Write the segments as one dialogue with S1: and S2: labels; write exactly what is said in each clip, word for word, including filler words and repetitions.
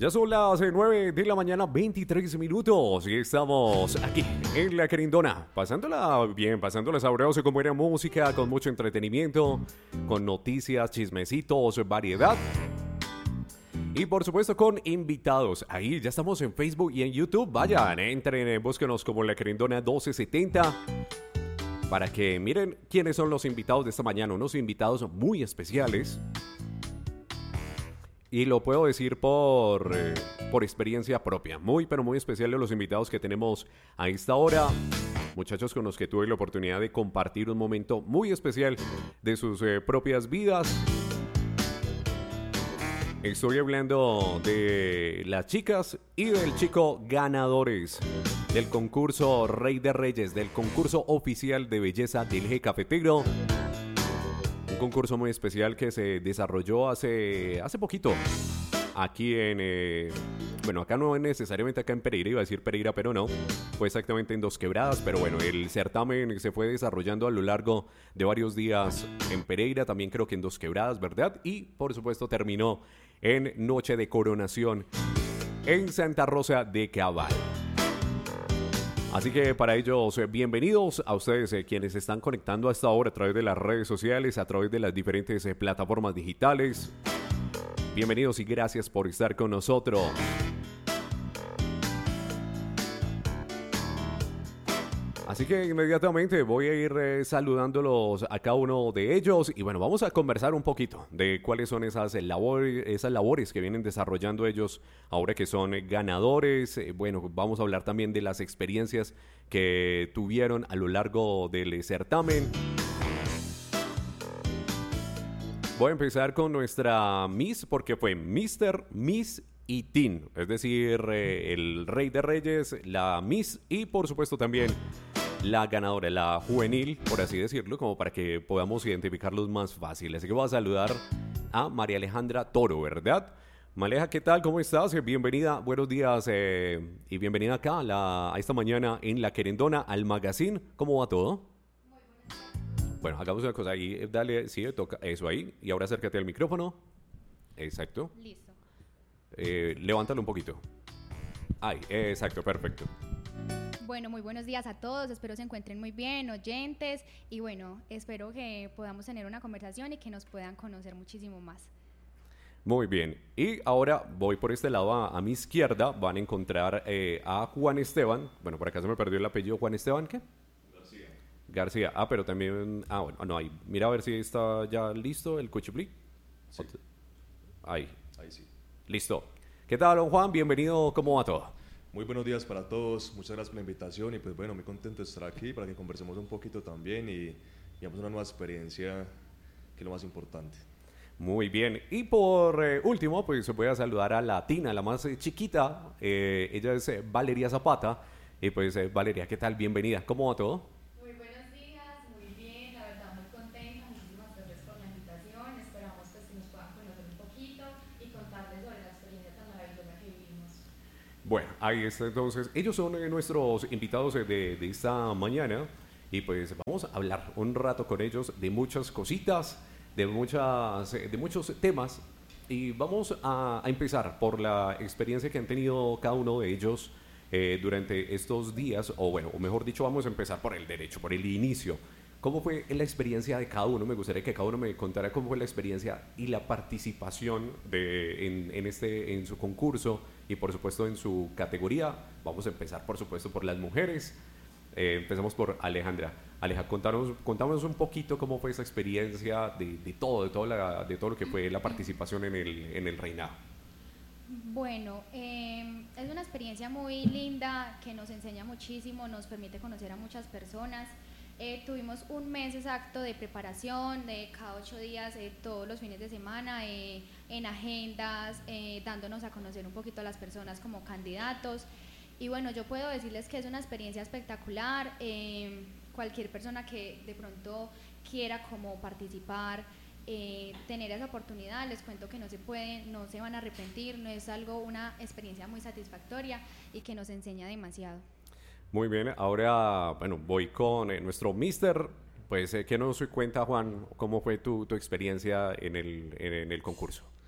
S1: Ya son las eh, nueve de la mañana, veintitrés minutos, y estamos aquí en La Querendona, pasándola bien, pasándola sabroso, con buena música, con mucho entretenimiento, con noticias, chismecitos, variedad. Y por supuesto con invitados. Ahí ya estamos en Facebook y en YouTube. Vayan, entren, búsquenos como La Querendona doce setenta. Para que miren quiénes son los invitados de esta mañana. Unos invitados muy especiales. Y lo puedo decir por, eh, por experiencia propia. Muy, pero muy especiales los invitados que tenemos a esta hora. Muchachos con los que tuve la oportunidad de compartir un momento muy especial de sus eh, propias vidas. Estoy hablando de las chicas y del chico ganadores del concurso Rey de Reyes, del concurso oficial de belleza del Eje Cafetero. Un concurso muy especial que se desarrolló hace, hace poquito aquí en... Eh, bueno, acá no necesariamente acá en Pereira, iba a decir Pereira, pero no. Fue exactamente en Dos Quebradas, pero bueno, el certamen se fue desarrollando a lo largo de varios días en Pereira, también creo que en Dos Quebradas, ¿verdad? Y por supuesto terminó en Noche de Coronación en Santa Rosa de Cabal. Así que para ellos, eh, bienvenidos a ustedes eh, quienes están conectando a esta hora a través de las redes sociales, a través de las diferentes eh, plataformas digitales. Bienvenidos y gracias por estar con nosotros. Así que inmediatamente voy a ir eh, saludándolos a cada uno de ellos y bueno, vamos a conversar un poquito de cuáles son esas, eh, labores, esas labores que vienen desarrollando ellos ahora que son eh, ganadores. Eh, bueno, vamos a hablar también de las experiencias que tuvieron a lo largo del certamen. Voy a empezar con nuestra Miss porque fue míster, Miss y Teen, es decir, eh, el Rey de Reyes, la Miss y por supuesto también la ganadora, la juvenil, por así decirlo, como para que podamos identificarlos más fácil. Así que voy a saludar a María Alejandra Toro, ¿verdad? Maleja, ¿qué tal? ¿Cómo estás? Bienvenida, buenos días eh, y bienvenida acá a, la, a esta mañana en La Querendona, al magazine. ¿Cómo va todo? Bueno, hagamos una cosa ahí, dale, sí, toca eso ahí. Y ahora acércate al micrófono. Exacto.
S2: Listo.
S1: Eh, levántalo un poquito. Ahí, exacto, perfecto.
S2: Bueno, muy buenos días a todos, espero se encuentren muy bien, oyentes, y bueno, espero que podamos tener una conversación y que nos puedan conocer muchísimo más.
S1: Muy bien, y ahora voy por este lado a, a mi izquierda, van a encontrar eh, a Juan Esteban. Bueno, por acá se me perdió el apellido. ¿Juan Esteban qué?
S3: García.
S1: García, ah, pero también, ah, bueno, no, ahí, mira a ver si está ya listo el cuchiplí.
S3: Sí.
S1: Ahí,
S3: Ahí sí.
S1: listo. ¿Qué tal, don Juan? Bienvenido, ¿cómo va todo?
S3: Muy buenos días para todos, muchas gracias por la invitación y pues bueno, muy contento de estar aquí para que conversemos un poquito también y digamos una nueva experiencia que es lo más importante.
S1: Muy bien, y por eh, último, pues voy a saludar a la Tina, la más eh, chiquita, eh, ella es eh, Valeria Zapata, y pues eh, Valeria, ¿qué tal? Bienvenida, ¿cómo va todo?
S4: Muy buenos días, muy bien, la verdad muy contenta, muchísimas gracias por la invitación, esperamos pues, que nos puedan conocer un poquito y contarles sobre la experiencia tan maravillosa que vivimos.
S1: Bueno, ahí está entonces, ellos son eh, nuestros invitados eh, de, de esta mañana, y pues vamos a hablar un rato con ellos de muchas cositas, de, muchas, eh, de muchos temas, y vamos a, a empezar por la experiencia que han tenido cada uno de ellos Eh, durante estos días, o bueno, o mejor dicho, vamos a empezar por el derecho, por el inicio. ¿Cómo fue la experiencia de cada uno? Me gustaría que cada uno me contara cómo fue la experiencia y la participación de, en, en, este, en su concurso y por supuesto en su categoría. Vamos a empezar por supuesto por las mujeres. Eh, empezamos por Alejandra. Aleja, contanos, contanos un poquito cómo fue esa experiencia de, de todo, de todo, la, de todo lo que fue la participación en el, en el reinado.
S2: Bueno, eh, es una experiencia muy linda que nos enseña muchísimo, nos permite conocer a muchas personas. Eh, tuvimos un mes exacto de preparación, de cada ocho días, eh, todos los fines de semana, eh, en agendas, eh, dándonos a conocer un poquito a las personas como candidatos. Y bueno, yo puedo decirles que es una experiencia espectacular. Eh, cualquier persona que de pronto quiera como participar, Eh, tener esa oportunidad, les cuento que no se pueden, no se van a arrepentir, no es algo, una experiencia muy satisfactoria y que nos enseña demasiado.
S1: Muy bien, ahora, bueno, voy con eh, nuestro mister, pues, eh, ¿qué nos cuenta, Juan? ¿Cómo fue tu, tu experiencia en el, en, en el concurso?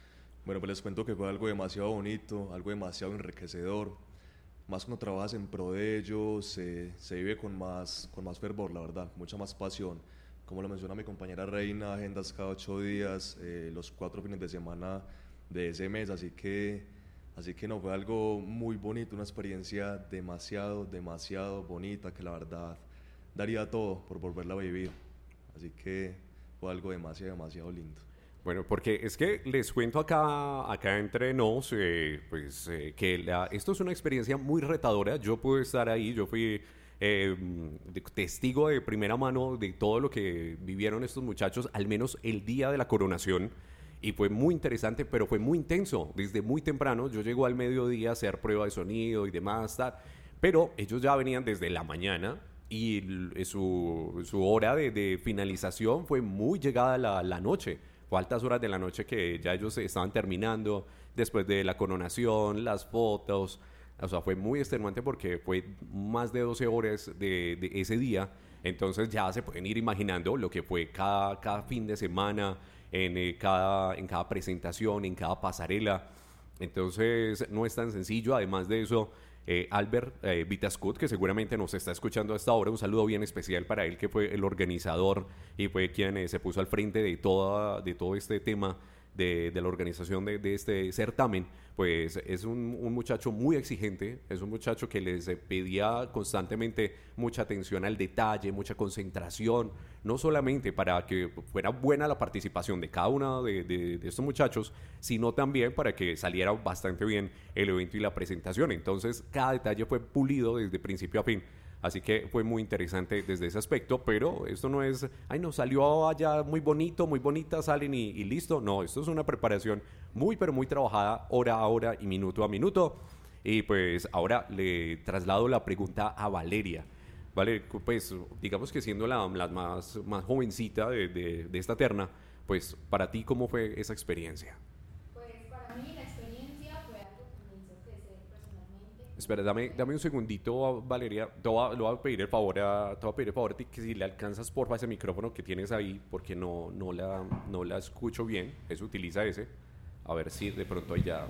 S3: Bueno, pues les cuento que fue algo demasiado bonito, algo demasiado enriquecedor. Más cuando trabajas en pro de ello, se, se vive con más, con más fervor, la verdad, mucha más pasión. Como lo menciona mi compañera Reina, agendas cada ocho días, eh, los cuatro fines de semana de ese mes, así que, así que no, fue algo muy bonito, una experiencia demasiado, demasiado bonita, que la verdad daría todo por volverla a vivir. Así que fue algo demasiado, demasiado lindo.
S1: Bueno, porque es que les cuento acá, acá entre nos, eh, pues eh, que la- esto es una experiencia muy retadora. Yo pude estar ahí, yo fui eh, de- testigo de primera mano de todo lo que vivieron estos muchachos, al menos el día de la coronación. Y fue muy interesante, pero fue muy intenso. Desde muy temprano, yo llego al mediodía a hacer prueba de sonido y demás, tal. Pero ellos ya venían desde la mañana y l- su, su hora de, de finalización fue muy llegada la, la noche. Fue a altas horas de la noche que ya ellos estaban terminando, después de la coronación, las fotos. O sea, fue muy extenuante porque fue más de doce horas de, de ese día. Entonces ya se pueden ir imaginando lo que fue cada, cada fin de semana, en, eh, cada, en cada presentación, en cada pasarela. Entonces no es tan sencillo. Además de eso, eh, Albert eh, Vitascut, que seguramente nos está escuchando hasta ahora, un saludo bien especial para él, que fue el organizador y fue quien eh, se puso al frente de, toda, de todo este tema de, de la organización de, de este certamen. Pues es un, un muchacho muy exigente, es un muchacho que les eh, pedía constantemente mucha atención al detalle, mucha concentración, no solamente para que fuera buena la participación de cada uno de, de, de estos muchachos, sino también para que saliera bastante bien el evento y la presentación. Entonces, cada detalle fue pulido desde principio a fin. Así que fue muy interesante desde ese aspecto, pero esto no es, ay no, salió allá muy bonito, muy bonita, salen y, y listo. No, esto es una preparación muy, pero muy trabajada, hora a hora y minuto a minuto. Y pues ahora le traslado la pregunta a Valeria. Vale, pues digamos que siendo la, la más, más jovencita de, de, de esta terna, pues para ti, ¿cómo fue esa experiencia?
S4: Pues para mí la experiencia fue algo que me hizo crecer personalmente.
S1: Espera, dame, dame un segundito, Valeria. Te voy, a, le voy a pedir el favor a, te voy a pedir el favor a ti que si le alcanzas porfa ese micrófono que tienes ahí, porque no, no, la, no la escucho bien. Eso, utiliza ese. A ver si de pronto ahí ya.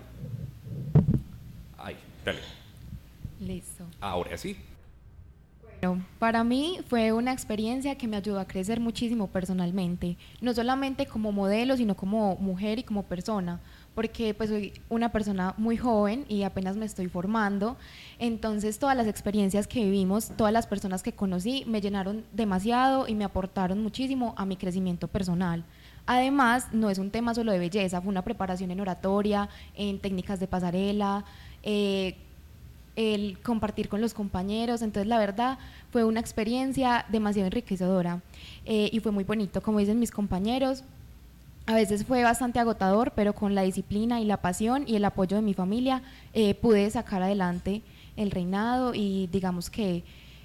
S1: Ahí, dale.
S5: Listo.
S1: Ahora sí.
S5: Bueno, para mí fue una experiencia que me ayudó a crecer muchísimo personalmente, no solamente como modelo, sino como mujer y como persona, porque pues soy una persona muy joven y apenas me estoy formando, entonces todas las experiencias que vivimos, todas las personas que conocí me llenaron demasiado y me aportaron muchísimo a mi crecimiento personal. Además, no es un tema solo de belleza, fue una preparación en oratoria, en técnicas de pasarela, eh, el compartir con los compañeros, entonces la verdad fue una experiencia demasiado enriquecedora eh, y fue muy bonito, como dicen mis compañeros, a veces fue bastante agotador, pero con la disciplina y la pasión y el apoyo de mi familia eh, pude sacar adelante el reinado y digamos que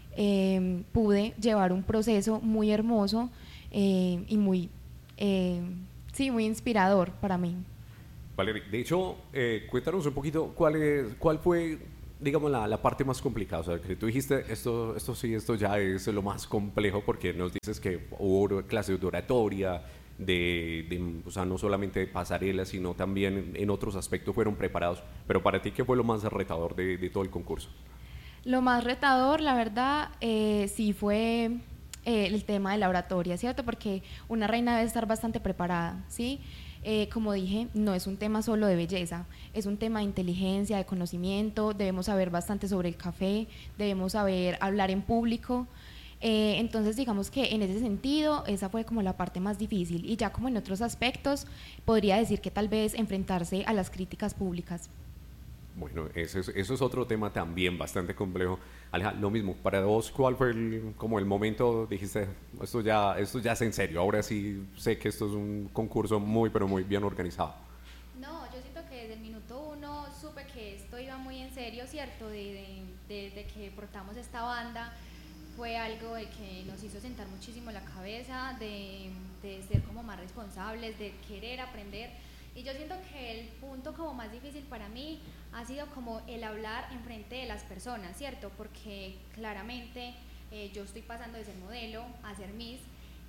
S5: eh, pude llevar un proceso muy hermoso eh, y muy, eh, sí, muy inspirador para mí.
S1: Valeria, de hecho, eh, cuéntanos un poquito cuál, es, cuál fue, digamos, la, la parte más complicada. O sea, que tú dijiste, esto, esto sí, esto ya es lo más complejo, porque nos dices que hubo clases de oratoria, de, de, o sea, no solamente de pasarela, sino también en, en otros aspectos fueron preparados. Pero para ti, ¿qué fue lo más retador de, de todo el concurso?
S5: Lo más retador, la verdad, eh, sí fue eh, el tema de la oratoria, ¿cierto? Porque una reina debe estar bastante preparada, ¿sí? Eh, como dije, no es un tema solo de belleza, es un tema de inteligencia, de conocimiento, debemos saber bastante sobre el café, debemos saber hablar en público, eh, entonces digamos que en ese sentido esa fue como la parte más difícil y ya como en otros aspectos podría decir que tal vez enfrentarse a las críticas públicas.
S1: Bueno, eso es, eso es otro tema también bastante complejo. Aleja, lo mismo, para vos, ¿cuál fue el, como el momento, dijiste, esto ya, esto ya es en serio, ahora sí sé que esto es un concurso muy, pero muy bien organizado?
S2: No, yo siento que desde el minuto uno supe que esto iba muy en serio, ¿cierto? De, de, de, de que portamos esta banda, fue algo de que nos hizo sentar muchísimo la cabeza, de, de ser como más responsables, de querer aprender. Y yo siento que el punto como más difícil para mí ha sido como el hablar en frente de las personas, ¿cierto? Porque claramente eh, yo estoy pasando de ser modelo a ser Miss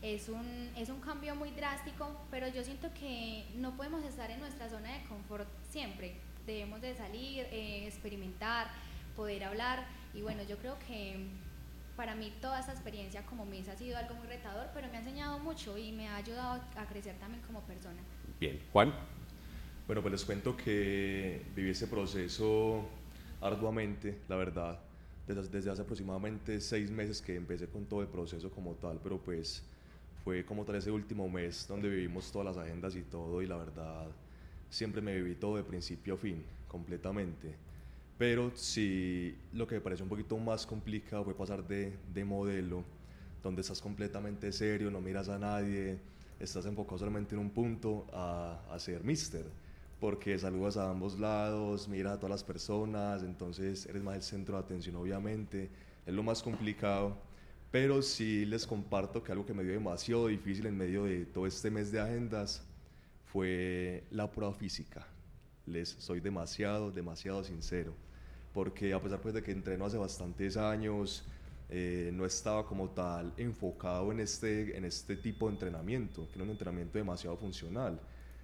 S2: es un, es un cambio muy drástico, pero yo siento que no podemos estar en nuestra zona de confort siempre, debemos de salir, eh, experimentar, poder hablar, y bueno, yo creo que para mí toda esta experiencia como Miss ha sido algo muy retador, pero me ha enseñado mucho y me ha ayudado a crecer también como persona.
S1: Bien, Juan.
S3: Bueno, pues les cuento que viví ese proceso arduamente, la verdad, desde, desde hace aproximadamente seis meses que empecé con todo el proceso como tal, pero pues fue como tal ese último mes donde vivimos todas las agendas y todo, y la verdad siempre me viví todo de principio a fin, completamente. Pero sí, lo que me pareció un poquito más complicado fue pasar de, de modelo, donde estás completamente serio, no miras a nadie, estás enfocado solamente en un punto, a, a ser mister, porque saludas a ambos lados, miras a todas las personas, entonces eres más el centro de atención, obviamente, es lo más complicado. Pero sí les comparto que algo que me dio demasiado difícil en medio de todo este mes de agendas fue la prueba física. Les soy demasiado, demasiado sincero, porque a pesar pues de que entreno hace bastantes años, eh, no estaba como tal enfocado en este, en este tipo de entrenamiento, que era un entrenamiento demasiado funcional.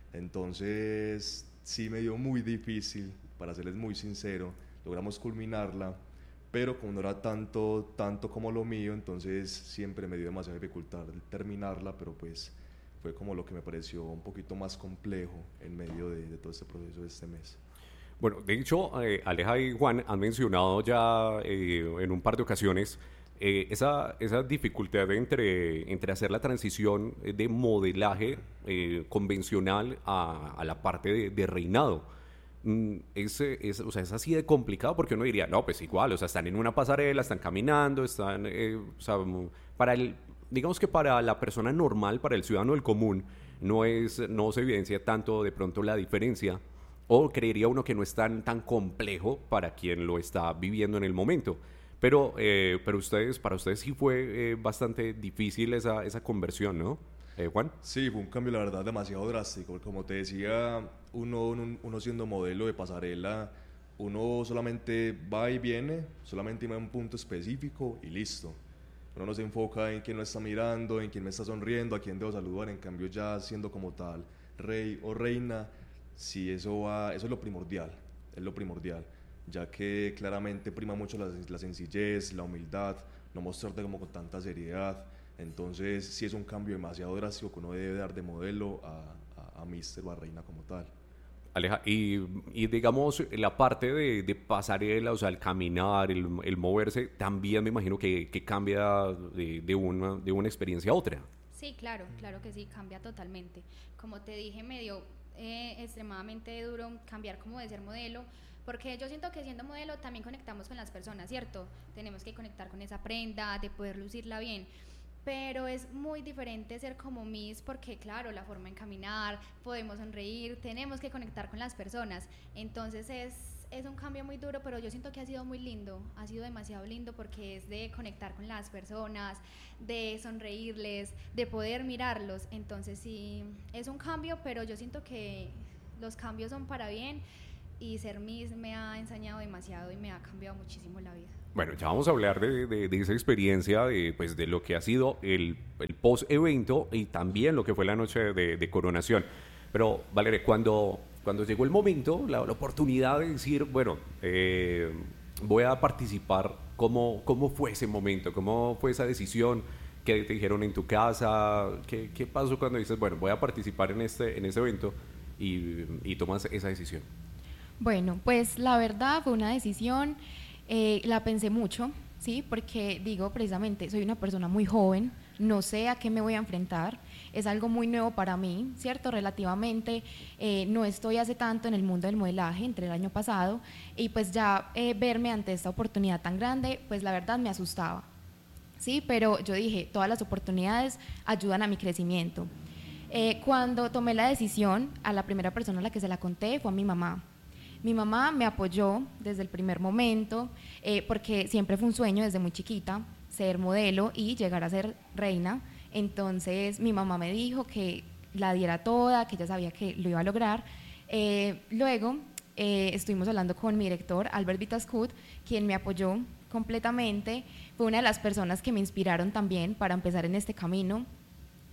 S3: Entonces sí me dio muy difícil, para serles muy sincero, logramos culminarla, pero como no era tanto, tanto como lo mío, entonces siempre me dio demasiada dificultad terminarla, pero pues fue como lo que me pareció un poquito más complejo en medio de, de todo este proceso de este mes.
S1: Bueno, de hecho, eh, Aleja y Juan han mencionado ya eh, en un par de ocasiones eh, esa, esa dificultad entre, entre hacer la transición de modelaje eh, convencional a, a la parte de, de reinado. Mm, es, es, o sea, es así de complicado, porque uno diría, no, pues igual, o sea, están en una pasarela, están caminando, están, eh, o sea, para el, digamos que para la persona normal, para el ciudadano del común, no, es, no se evidencia tanto de pronto la diferencia, o creería uno que no es tan, tan complejo para quien lo está viviendo en el momento. Pero, eh, pero ustedes, para ustedes sí fue eh, bastante difícil esa, esa conversión, ¿no? Eh, Juan.
S3: Sí, fue un cambio, la verdad, demasiado drástico. Como te decía, uno, uno, uno siendo modelo de pasarela, uno solamente va y viene, solamente va a un punto específico y listo. Uno no se enfoca en quién lo está mirando, en quién me está sonriendo, a quién debo saludar. En cambio, ya siendo como tal rey o reina, sí, eso, va, eso es lo primordial, es lo primordial, ya que claramente prima mucho la, la sencillez, la humildad, no mostrarte como con tanta seriedad. Entonces sí es un cambio demasiado drástico que uno debe dar de modelo a, a, a mister o a reina como tal.
S1: Aleja, y, y digamos la parte de, de pasarela, o sea, el caminar, el, el moverse, también me imagino que, que cambia de, de, una, de una experiencia a otra.
S2: Sí, claro, claro que sí, cambia totalmente. Como te dije, me dio eh, extremadamente duro cambiar como de ser modelo, porque yo siento que siendo modelo también conectamos con las personas, ¿cierto? Tenemos que conectar con esa prenda, de poder lucirla bien. Pero es muy diferente ser como Miss, porque claro, la forma en caminar, podemos sonreír, tenemos que conectar con las personas, entonces es, es un cambio muy duro, pero yo siento que ha sido muy lindo, ha sido demasiado lindo, porque es de conectar con las personas, de sonreírles, de poder mirarlos, entonces sí, es un cambio, pero yo siento que los cambios son para bien, y ser Miss me ha enseñado demasiado y me ha cambiado muchísimo la vida.
S1: Bueno, ya vamos a hablar de, de, de esa experiencia, de, pues, de lo que ha sido el, el post-evento y también lo que fue la noche de, de coronación. Pero, Valeria, cuando, cuando llegó el momento, la, la oportunidad de decir, bueno, eh, voy a participar, ¿cómo, ¿cómo fue ese momento? ¿Cómo fue esa decisión? ¿Qué te dijeron en tu casa? ¿Qué, qué pasó cuando dices, bueno, voy a participar en este, en este evento y, y tomas esa decisión?
S5: Bueno, pues la verdad fue una decisión, eh, la pensé mucho, ¿sí? Porque digo, precisamente, soy una persona muy joven, no sé a qué me voy a enfrentar, es algo muy nuevo para mí, ¿cierto? Relativamente, eh, no estoy hace tanto en el mundo del modelaje, entré el año pasado, y pues ya eh, verme ante esta oportunidad tan grande, pues la verdad me asustaba, ¿sí? Pero yo dije, todas las oportunidades ayudan a mi crecimiento. Eh, cuando tomé la decisión, a la primera persona a la que se la conté fue a mi mamá. Mi mamá me apoyó desde el primer momento, eh, porque siempre fue un sueño desde muy chiquita, ser modelo y llegar a ser reina. Entonces mi mamá me dijo que la diera toda, que ella sabía que lo iba a lograr. Eh, luego eh, estuvimos hablando con mi director, Albert Vitascut, quien me apoyó completamente. Fue una de las personas que me inspiraron también para empezar en este camino.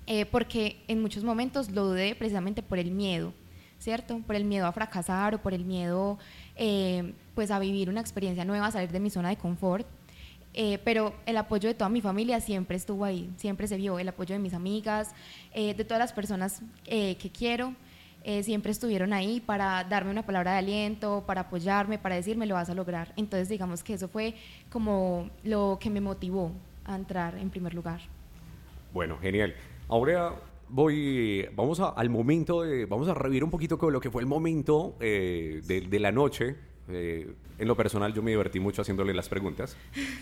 S5: eh, porque en muchos momentos lo dudé precisamente por el miedo, ¿cierto? Por el miedo a fracasar o por el miedo eh, pues a vivir una experiencia nueva, a salir de mi zona de confort. Eh, pero el apoyo de toda mi familia siempre estuvo ahí, siempre se vio, el apoyo de mis amigas, eh, de todas las personas eh, que quiero, eh, siempre estuvieron ahí para darme una palabra de aliento, para apoyarme, para decirme lo vas a lograr. Entonces digamos que eso fue como lo que me motivó a entrar en primer lugar.
S1: Bueno, genial. Ahora voy, vamos a, al momento, de, vamos a revivir un poquito con lo que fue el momento eh, de, de la noche. Eh, en lo personal yo me divertí mucho haciéndole las preguntas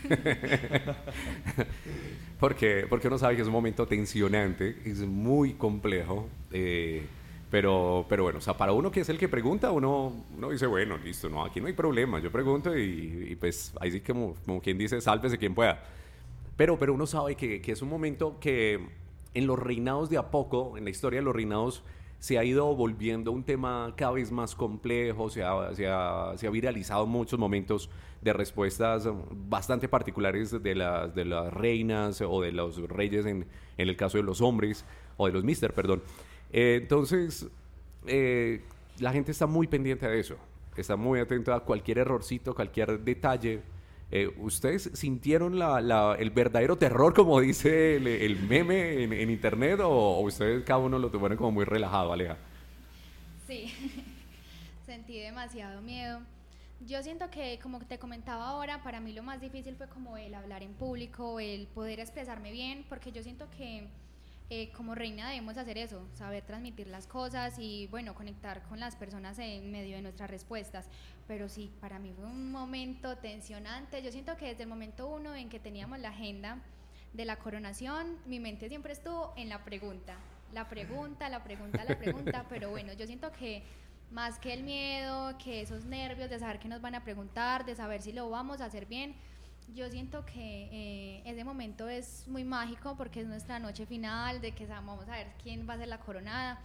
S1: porque, porque uno sabe que es un momento tensionante, es muy complejo, eh, pero, pero bueno, o sea, para uno que es el que pregunta, uno, uno dice, bueno, listo, no, aquí no hay problema, yo pregunto y, y pues ahí sí como, como quien dice, sálvese quien pueda, pero, pero uno sabe que, que es un momento que en los reinados de a poco, en la historia de los reinados, se ha ido volviendo un tema cada vez más complejo, se ha, se ha, se ha viralizado muchos momentos de respuestas bastante particulares de las, de las reinas o de los reyes en, en el caso de los hombres, o de los mister, perdón. Eh, entonces, eh, la gente está muy pendiente de eso, está muy atenta a cualquier errorcito, cualquier detalle. Eh, ¿Ustedes sintieron la, la, el verdadero terror, como dice el, el meme en, en internet, o, o ustedes cada uno lo tomaron como muy relajado, Aleja?
S2: Sí, sentí demasiado miedo. Yo siento que, como te comentaba ahora, para mí lo más difícil fue como el hablar en público, el poder expresarme bien, porque yo siento que eh, como reina debemos hacer eso, saber transmitir las cosas y, bueno, conectar con las personas en medio de nuestras respuestas. Pero sí, para mí fue un momento tensionante. Yo siento que desde el momento uno en que teníamos la agenda de la coronación, mi mente siempre estuvo en la pregunta, la pregunta, la pregunta, la pregunta, pero bueno, yo siento que más que el miedo, que esos nervios de saber qué nos van a preguntar, de saber si lo vamos a hacer bien, yo siento que eh, ese momento es muy mágico porque es nuestra noche final, de que vamos a ver quién va a ser la coronada.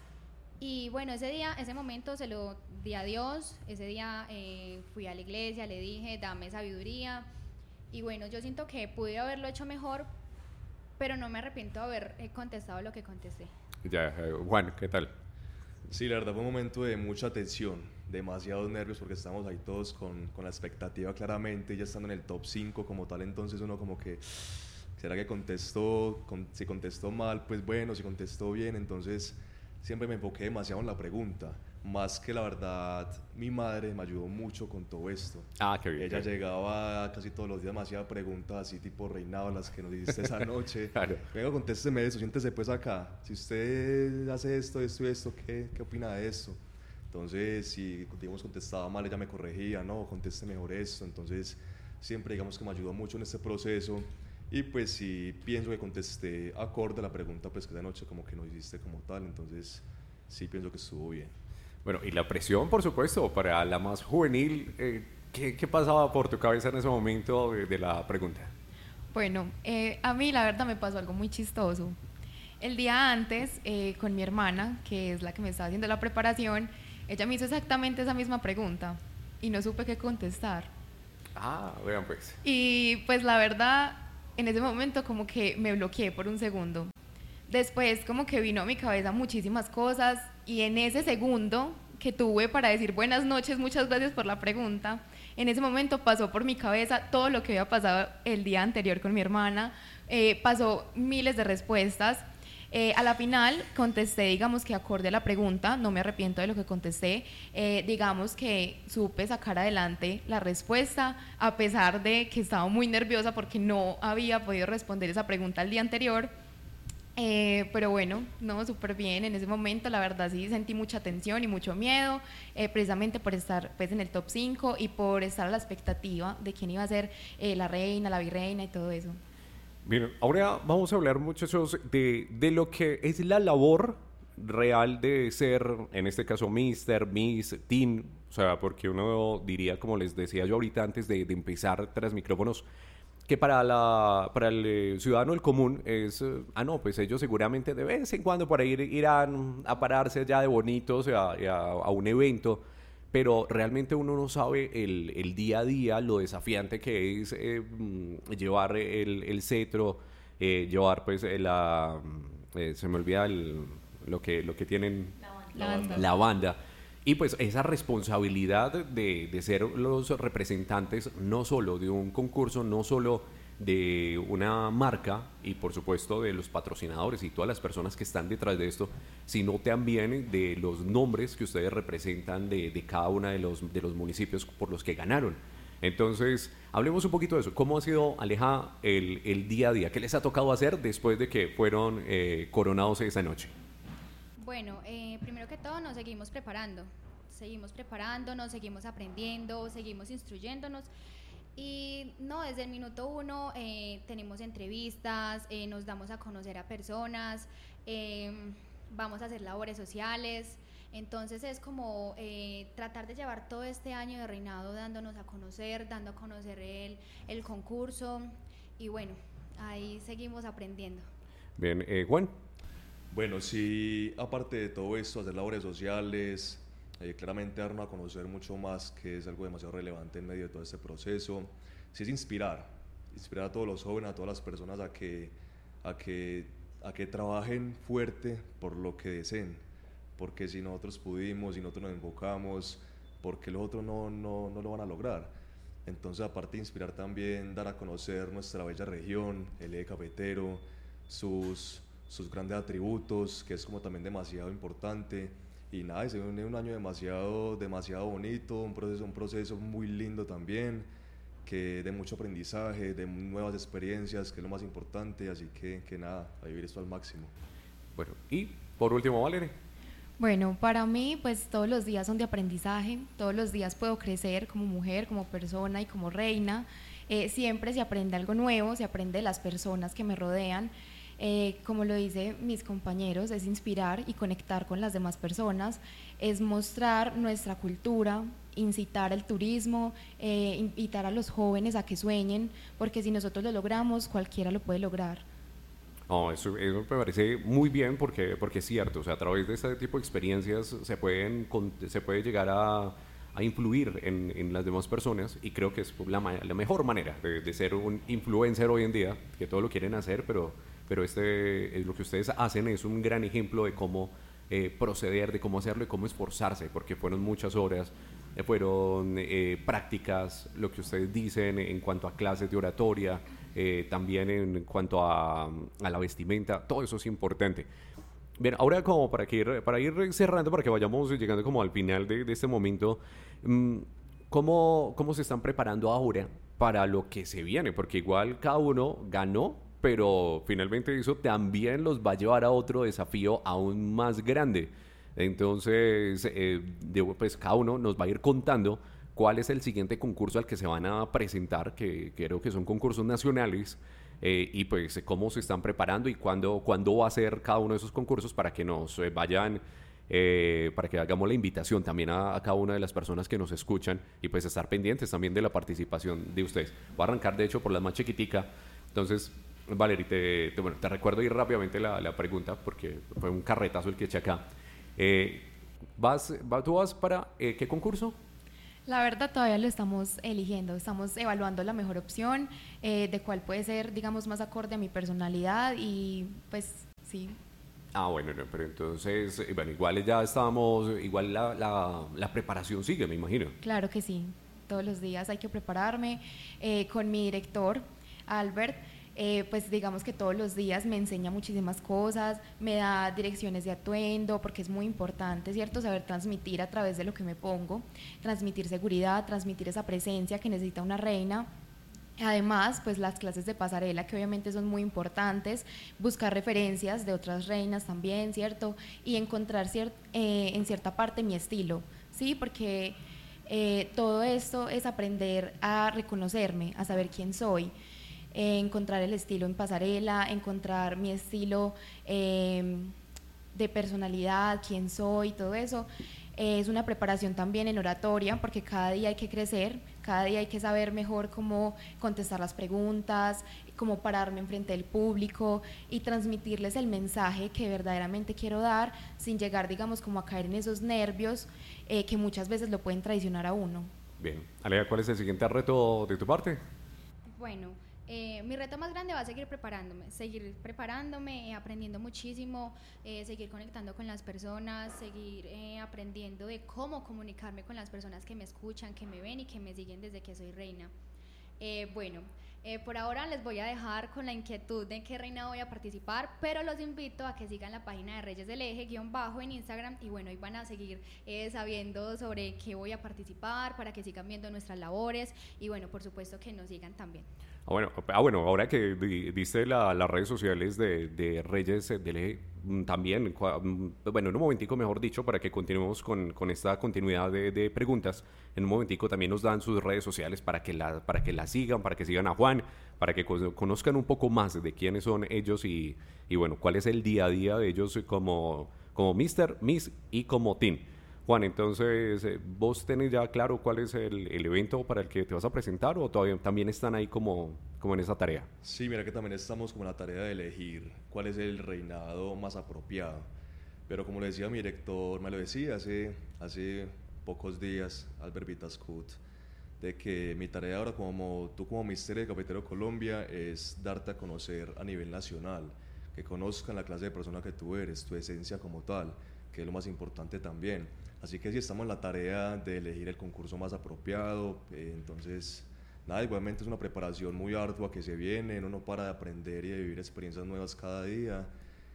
S2: Y bueno, ese día, ese momento se lo di a Dios, ese día eh, fui a la iglesia, le dije, dame sabiduría, y bueno, yo siento que pude haberlo hecho mejor, pero no me arrepiento de haber eh, contestado lo que contesté.
S1: Ya, eh, Juan, ¿qué tal?
S3: Sí, la verdad fue un momento de mucha tensión, demasiados nervios porque estamos ahí todos con, con la expectativa claramente, ya estando en el top cinco como tal, entonces uno como que, ¿será que contestó? Con, si contestó mal, pues bueno, si contestó bien, entonces siempre me enfoqué demasiado en la pregunta, más que la verdad mi madre me ayudó mucho con todo esto.
S1: Ah, qué bien.
S3: Ella
S1: qué bien.
S3: llegaba casi todos los días, me hacía preguntas así tipo reinado, las que nos hiciste esa noche.
S1: Claro.
S3: Venga, contésteme eso, siéntese pues acá. Si usted hace esto, esto y esto, ¿qué, qué opina de esto? Entonces, si digamos contestaba mal, ella me corregía, no, conteste mejor esto. Entonces, siempre digamos que me ayudó mucho en este proceso. Y pues sí, pienso que contesté acorde a la pregunta pues que esa noche como que no hiciste como tal. Entonces, sí pienso que estuvo bien.
S1: Bueno, y la presión, por supuesto, para la más juvenil, eh, ¿qué, ¿qué pasaba por tu cabeza en ese momento de, de la pregunta?
S5: Bueno, eh, a mí la verdad me pasó algo muy chistoso. El día antes, eh, con mi hermana, que es la que me estaba haciendo la preparación, ella me hizo exactamente esa misma pregunta y no supe qué contestar.
S1: Ah, vean pues.
S5: Y pues la verdad, en ese momento como que me bloqueé por un segundo. Después como que vino a mi cabeza muchísimas cosas y en ese segundo que tuve para decir buenas noches, muchas gracias por la pregunta, en ese momento pasó por mi cabeza todo lo que había pasado el día anterior con mi hermana, eh, pasó miles de respuestas. Eh, a la final contesté, digamos que acorde a la pregunta, no me arrepiento de lo que contesté, eh, digamos que supe sacar adelante la respuesta a pesar de que estaba muy nerviosa porque no había podido responder esa pregunta el día anterior. Eh, pero bueno, no, súper bien en ese momento, la verdad sí sentí mucha tensión y mucho miedo, eh, precisamente por estar pues en el top cinco y por estar a la expectativa de quién iba a ser eh, la reina, la virreina y todo eso.
S1: Bien, ahora vamos a hablar, muchachos, de, de lo que es la labor real de ser, en este caso, mister, Miss, Teen, o sea, porque uno diría, como les decía yo ahorita antes de, de empezar tras micrófonos, que para, la, para el eh, ciudadano del común es, eh, ah no, pues ellos seguramente de vez en cuando por ahí irán a pararse ya de bonitos a, a, a un evento, pero realmente uno no sabe el, el día a día, lo desafiante que es eh, llevar el, el cetro, eh, llevar pues la, eh, se me olvida el, lo, que, lo que tienen,
S5: La banda.
S1: la banda. Y pues esa responsabilidad de, de ser los representantes no solo de un concurso, no solo de una marca y por supuesto de los patrocinadores y todas las personas que están detrás de esto, sino también de los nombres que ustedes representan de, de cada uno de los, de los municipios por los que ganaron. Entonces, hablemos un poquito de eso. ¿Cómo ha sido, Aleja, el, el día a día? ¿Qué les ha tocado hacer después de que fueron eh, coronados esa noche?
S2: Bueno, eh, primero que todo nos seguimos preparando, seguimos preparándonos, seguimos aprendiendo, seguimos instruyéndonos y no, desde el minuto uno eh, tenemos entrevistas, eh, nos damos a conocer a personas, eh, vamos a hacer labores sociales, entonces es como eh, tratar de llevar todo este año de reinado dándonos a conocer, dando a conocer el, el concurso y bueno, ahí seguimos aprendiendo.
S1: Bien, eh, Juan.
S3: Bueno, sí, aparte de todo esto, hacer labores sociales, eh, claramente darnos a conocer mucho más, que es algo demasiado relevante en medio de todo este proceso. Sí es inspirar, inspirar a todos los jóvenes, a todas las personas a que, a que, a que trabajen fuerte por lo que deseen, porque si nosotros pudimos, si nosotros nos enfocamos, porque los otros no, no, no lo van a lograr. Entonces, aparte de inspirar también, dar a conocer nuestra bella región, el eje cafetero, sus... sus grandes atributos, que es como también demasiado importante, y nada, se viene un año demasiado, demasiado bonito, un proceso, un proceso muy lindo también, que de mucho aprendizaje, de nuevas experiencias, que es lo más importante, así que, que nada, a vivir esto al máximo.
S1: Bueno, y por último, Valeria.
S5: Bueno, para mí, pues todos los días son de aprendizaje, todos los días puedo crecer como mujer, como persona y como reina, eh, siempre se aprende algo nuevo, se aprende de las personas que me rodean. Eh, como lo dicen mis compañeros, es inspirar y conectar con las demás personas, es mostrar nuestra cultura, incitar al turismo, eh, invitar a los jóvenes a que sueñen, porque si nosotros lo logramos, cualquiera lo puede lograr.
S1: Oh, eso, eso me parece muy bien porque, porque es cierto, o sea, a través de este tipo de experiencias se, pueden, se puede llegar a, a influir en, en las demás personas y creo que es la, la mejor manera de, de ser un influencer hoy en día, que todos lo quieren hacer, pero... pero este, lo que ustedes hacen es un gran ejemplo de cómo eh, proceder, de cómo hacerlo y cómo esforzarse, porque fueron muchas horas, eh, fueron eh, prácticas, lo que ustedes dicen en cuanto a clases de oratoria, eh, también en cuanto a, a la vestimenta, todo eso es importante. Bien, ahora como para, que ir, para ir cerrando, para que vayamos llegando como al final de, de este momento, ¿cómo, ¿cómo se están preparando ahora para lo que se viene? Porque igual cada uno ganó, pero finalmente eso también los va a llevar a otro desafío aún más grande. Entonces, eh, de, pues cada uno nos va a ir contando cuál es el siguiente concurso al que se van a presentar, que creo que son concursos nacionales, eh, y pues cómo se están preparando y cuándo, cuándo va a ser cada uno de esos concursos para que nos eh, vayan, eh, para que hagamos la invitación también a, a cada una de las personas que nos escuchan y pues estar pendientes también de la participación de ustedes. Voy a arrancar de hecho por la más chiquitica, entonces... Valeria, te, te, bueno, te recuerdo ir rápidamente la, la pregunta porque fue un carretazo el que eché acá. Eh, ¿vas, va, ¿Tú vas para eh, qué concurso?
S5: La verdad todavía lo estamos eligiendo, estamos evaluando la mejor opción, eh, de cuál puede ser, digamos, más acorde a mi personalidad y pues sí.
S1: Ah, bueno, no, pero entonces, bueno, igual ya estábamos, igual la, la, la preparación sigue, me imagino.
S5: Claro que sí, todos los días hay que prepararme, eh, con mi director, Albert. Eh, pues digamos que todos los días me enseña muchísimas cosas, me da direcciones de atuendo, porque es muy importante, ¿cierto? Saber transmitir a través de lo que me pongo, transmitir seguridad, transmitir esa presencia que necesita una reina. Además, pues las clases de pasarela, que obviamente son muy importantes, buscar referencias de otras reinas también, ¿cierto? Y encontrar cier eh, en cierta parte mi estilo, ¿sí? Porque eh, todo esto es aprender a reconocerme, a saber quién soy. Eh, encontrar el estilo en pasarela, encontrar mi estilo eh, de personalidad, quién soy, todo eso. Eh, es una preparación también en oratoria, porque cada día hay que crecer, cada día hay que saber mejor cómo contestar las preguntas, cómo pararme enfrente del público y transmitirles el mensaje que verdaderamente quiero dar, sin llegar, digamos, como a caer en esos nervios eh, que muchas veces lo pueden traicionar a uno.
S1: Bien. Alea, ¿cuál es el siguiente reto de tu parte?
S2: Bueno, Eh, mi reto más grande va a seguir preparándome, seguir preparándome, eh, aprendiendo muchísimo, eh, seguir conectando con las personas, seguir eh, aprendiendo de cómo comunicarme con las personas que me escuchan, que me ven y que me siguen desde que soy reina. Eh, bueno, eh, por ahora les voy a dejar con la inquietud de qué reina voy a participar, pero los invito a que sigan la página de Reyes del Eje, guión bajo en Instagram, y bueno, ahí van a seguir eh, sabiendo sobre qué voy a participar, para que sigan viendo nuestras labores, y bueno, por supuesto que nos sigan también.
S1: Ah, bueno, ah, bueno, ahora que di, diste la, las redes sociales de, de Reyes del Eje, también, bueno, en un momentico, mejor dicho, para que continuemos con, con esta continuidad de, de preguntas, en un momentico también nos dan sus redes sociales para que, la, para que la sigan, para que sigan a Juan, para que conozcan un poco más de quiénes son ellos y, y bueno, cuál es el día a día de ellos como, como mister, Miss y como Team. Juan, entonces, ¿vos tenés ya claro cuál es el, el evento para el que te vas a presentar o todavía también están ahí como, como en esa tarea?
S3: Sí, mira que también estamos como en la tarea de elegir cuál es el reinado más apropiado. Pero como le decía mi director, me lo decía hace, hace pocos días, Albert Vitascut, de que mi tarea ahora como tú como mister de Cafetero Colombia es darte a conocer a nivel nacional, que conozcan la clase de persona que tú eres, tu esencia como tal, que es lo más importante también. Así que sí estamos en la tarea de elegir el concurso más apropiado, eh, entonces nada, igualmente es una preparación muy ardua que se viene, uno no para de aprender y de vivir experiencias nuevas cada día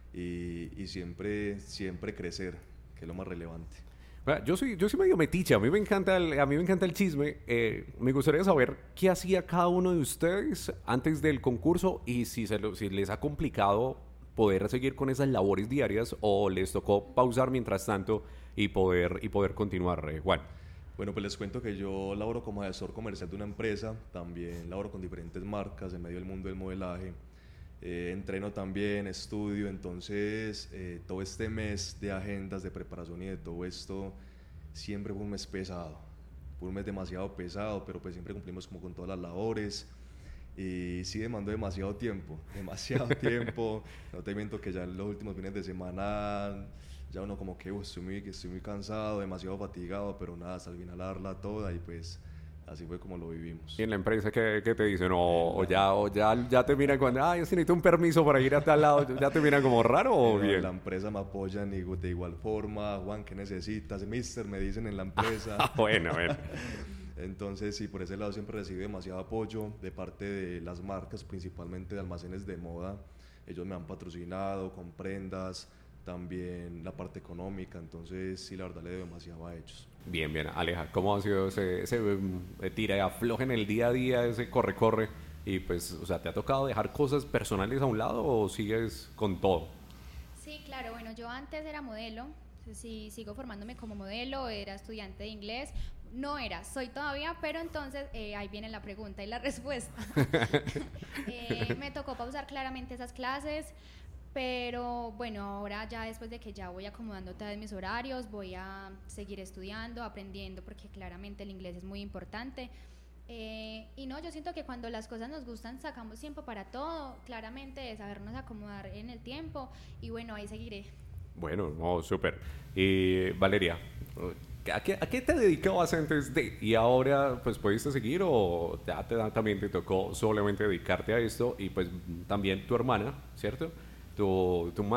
S3: y, y siempre, siempre crecer, que es lo más relevante.
S1: Yo soy, yo soy medio metiche, a mí me encanta el, a mí me encanta el chisme. Eh, me gustaría saber qué hacía cada uno de ustedes antes del concurso y si, se lo, si les ha complicado poder seguir con esas labores diarias o les tocó pausar mientras tanto y poder, y poder continuar, eh, Juan.
S3: Bueno, pues les cuento que yo laboro como asesor comercial de una empresa, también laboro con diferentes marcas en medio del mundo del modelaje, eh, entreno también, estudio, entonces eh, todo este mes de agendas, de preparación y de todo esto, siempre fue un mes pesado, fue un mes demasiado pesado, pero pues siempre cumplimos como con todas las labores. Y sí demandó demasiado tiempo, demasiado tiempo. No te miento que ya en los últimos fines de semana ya uno como que uh, estoy, muy, estoy muy cansado, demasiado fatigado, pero nada, hasta al final darla toda y pues así fue como lo vivimos.
S1: ¿Y en la empresa qué, qué te dicen? O, o, ya, o ya, ya te miran cuando, ah, yo sí necesito un permiso para ir a tal lado, ¿ya te miran como raro o
S3: Pero
S1: bien?
S3: La empresa me apoya de igual forma. Juan, ¿qué necesitas? Mister, me dicen en la empresa.
S1: Bueno, bueno.
S3: Entonces, sí, por ese lado siempre recibo demasiado apoyo de parte de las marcas, principalmente de almacenes de moda. Ellos me han patrocinado con prendas, también la parte económica, entonces sí, la verdad le doy demasiado a ellos.
S1: Bien, bien. Aleja, ¿cómo ha sido ese, ese um, tira y afloja en el día a día, ese corre-corre? Y pues, o sea, ¿te ha tocado dejar cosas personales a un lado o sigues con todo?
S2: Sí, claro, bueno, yo antes era modelo, sí, sigo formándome como modelo, era estudiante de inglés. No era, soy todavía, pero entonces eh, ahí viene la pregunta y la respuesta. eh, me tocó pausar claramente esas clases, pero bueno, ahora ya después de que ya voy acomodando todos mis horarios, voy a seguir estudiando, aprendiendo, porque claramente el inglés es muy importante. Eh, y no, yo siento que cuando las cosas nos gustan sacamos tiempo para todo, claramente sabernos acomodar en el tiempo y bueno, ahí seguiré.
S1: Bueno, no, súper. Y Valeria, ¿A qué, ¿A qué te dedicabas antes de? ¿Y ahora pues pudiste seguir o ya te, también te tocó solamente dedicarte a esto? Y pues también tu hermana, ¿cierto? Tu, tu